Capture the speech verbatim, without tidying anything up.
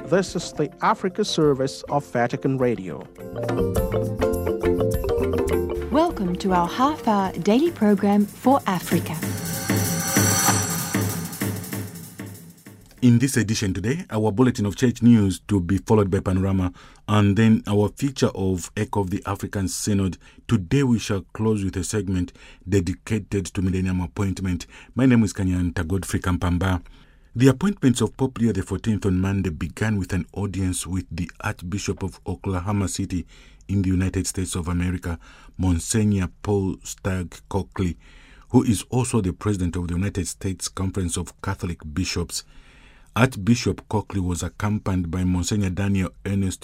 This is the Africa service of Vatican Radio. Welcome to our half-hour daily program for Africa. In this edition today, our bulletin of church news to be followed by Panorama, and then our feature of Echo of the African Synod. Today we shall close with a segment dedicated to Millennium Appointment. My name is Kanyanta Godfrey Kampamba. The appointments of Pope Leo the fourteenth on Monday began with an audience with the Archbishop of Oklahoma City in the United States of America, Monsignor Paul Stagg Cockley, who is also the president of the United States Conference of Catholic Bishops. Archbishop Cockley was accompanied by Monsignor Daniel Ernest